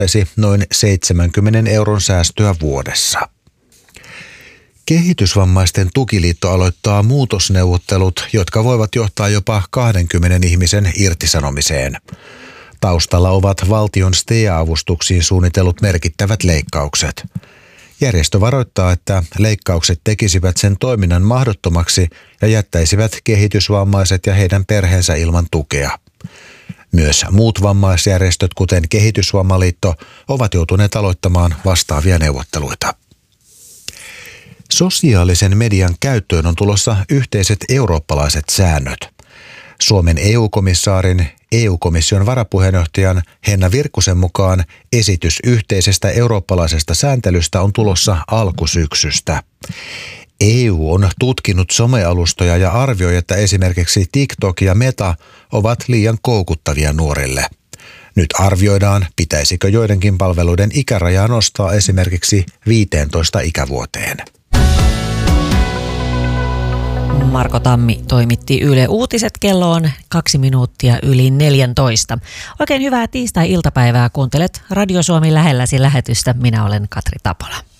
noin 70 euron säästöä vuodessa. Kehitysvammaisten tukiliitto aloittaa muutosneuvottelut, jotka voivat johtaa jopa 20 ihmisen irtisanomiseen. Taustalla ovat valtion STEA-avustuksiin suunnitellut merkittävät leikkaukset. Järjestö varoittaa, että leikkaukset tekisivät sen toiminnan mahdottomaksi ja jättäisivät kehitysvammaiset ja heidän perheensä ilman tukea. Myös muut vammaisjärjestöt, kuten Kehitysvammaliitto, ovat joutuneet aloittamaan vastaavia neuvotteluita. Sosiaalisen median käyttöön on tulossa yhteiset eurooppalaiset säännöt. Suomen EU-komissaarin, EU-komission varapuheenjohtajan Henna Virkkusen mukaan esitys yhteisestä eurooppalaisesta sääntelystä on tulossa alkusyksystä. EU on tutkinut somealustoja ja arvioi, että esimerkiksi TikTok ja Meta ovat liian koukuttavia nuorille. Nyt arvioidaan, pitäisikö joidenkin palveluiden ikärajaa nostaa esimerkiksi 15 ikävuoteen. Marko Tammi toimitti Yle Uutiset, kello on 2 minuuttia yli 14. Oikein hyvää tiistai-iltapäivää, kuuntelet Radio Suomi lähelläsi lähetystä. Minä olen Katri Tapola.